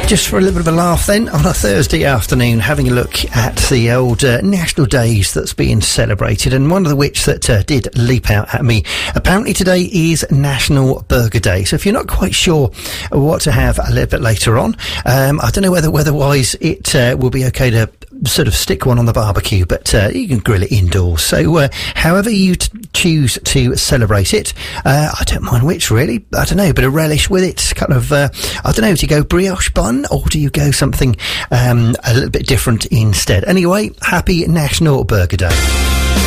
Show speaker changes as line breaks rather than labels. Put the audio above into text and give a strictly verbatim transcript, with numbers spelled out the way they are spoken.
Just for a little bit of a laugh then, on a Thursday afternoon, having a look at the old uh, national days that's being celebrated, and one of the which that uh, did leap out at me. Apparently today is National Burger Day, so if you're not quite sure what to have a little bit later on, um, I don't know whether weather-wise it uh, will be okay to sort of stick one on the barbecue, but uh, you can grill it indoors. So uh, however you t- choose to celebrate it, uh, I don't mind which, really. I don't know, but a relish with it, kind of, uh, I don't know, do you go brioche bun or do you go something um, a little bit different instead? Anyway, happy National Burger Day.